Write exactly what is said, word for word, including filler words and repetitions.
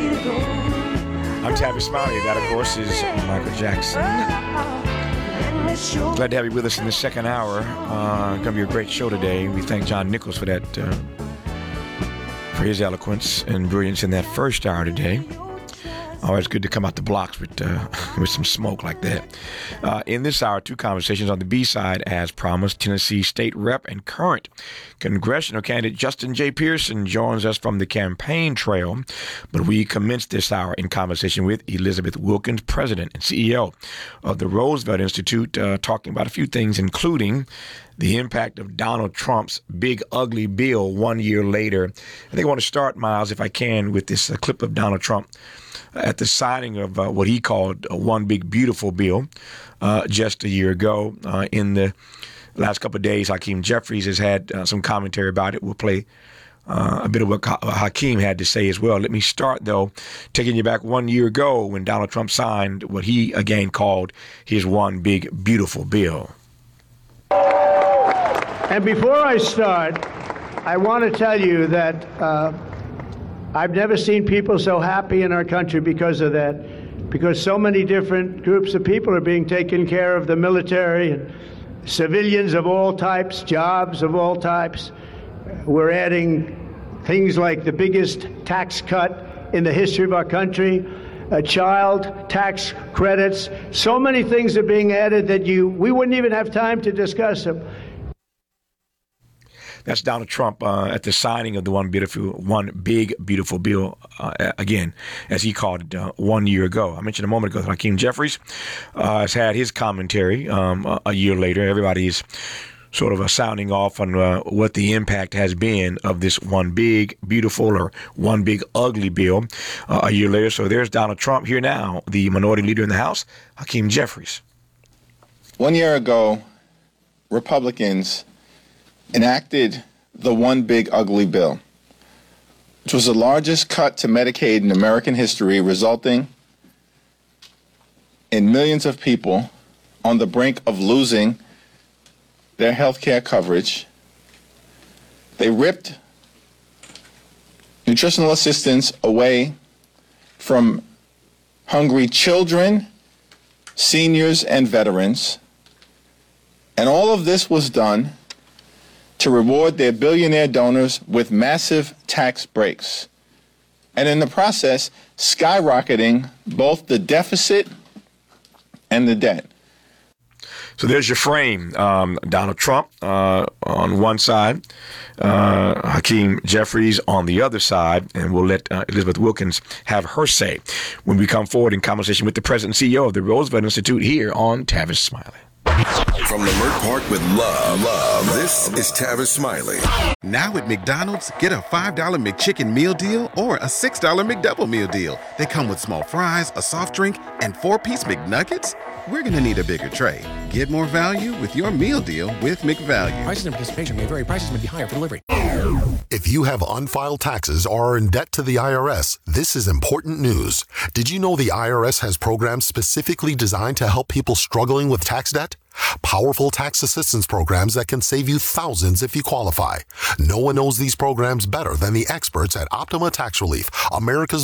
I'm Tavis Smiley. That, of course, is Michael Jackson. Glad to have you with us in the second hour. Uh, going to be a great show today. We thank John Nichols for that, uh, for his eloquence and brilliance in that first hour today. Always good to come out the blocks with uh, with some smoke like that. Uh, in this hour, two conversations on the B side, as promised. Tennessee State Rep and current congressional candidate Justin J. Pearson joins us from the campaign trail. But we commence this hour in conversation with Elizabeth Wilkins, President and C E O of the Roosevelt Institute, uh, talking about a few things, including the impact of Donald Trump's big, ugly bill one year later. I think I want to start, Miles, if I can, with this uh, clip of Donald Trump at the signing of uh, what he called a One Big Beautiful Bill uh, just a year ago. Uh, in the last couple of days, Hakeem Jeffries has had uh, some commentary about it. We'll play uh, a bit of what Hakeem had to say as well. Let me start, though, taking you back one year ago when Donald Trump signed what he again called his One Big Beautiful Bill. And before I start, I want to tell you that uh, I've never seen people so happy in our country because of that, because so many different groups of people are being taken care of, the military and civilians of all types, jobs of all types. We're adding things like the biggest tax cut in the history of our country, uh, child tax credits. So many things are being added that you we wouldn't even have time to discuss them. That's Donald Trump uh, at the signing of the one beautiful, one big, beautiful bill, uh, again, as he called it uh, one year ago. I mentioned a moment ago that Hakeem Jeffries uh, has had his commentary um, a, a year later. Everybody's sort of a sounding off on uh, what the impact has been of this one big, beautiful or one big, ugly bill uh, a year later. So there's Donald Trump here now, the minority leader in the House, Hakeem Jeffries. One year ago, Republicans enacted the One Big Ugly Bill, which was the largest cut to Medicaid in American history, resulting in millions of people on the brink of losing their health care coverage. They ripped nutritional assistance away from hungry children, seniors, and veterans. And all of this was done to reward their billionaire donors with massive tax breaks, and in the process, skyrocketing both the deficit and the debt. So there's your frame. Um, Donald Trump uh, on one side, uh, Hakeem Jeffries on the other side, and we'll let uh, Elizabeth Wilkins have her say when we come forward in conversation with the President and C E O of the Roosevelt Institute here on Tavis Smiley. From Lamert Park with love, love, this is Tavis Smiley. Now at McDonald's, get a five dollar McChicken meal deal or a six dollar McDouble meal deal. They come with small fries, a soft drink, and four-piece McNuggets. We're going to need a bigger tray. Get more value with your meal deal with McValue. Prices and participation may vary. Prices may be higher for delivery. If you have unfiled taxes or are in debt to the I R S, this is important news. Did you know the I R S has programs specifically designed to help people struggling with tax debt? Powerful tax assistance programs that can save you thousands if you qualify. No one knows these programs better than the experts at Optima Tax Relief, America's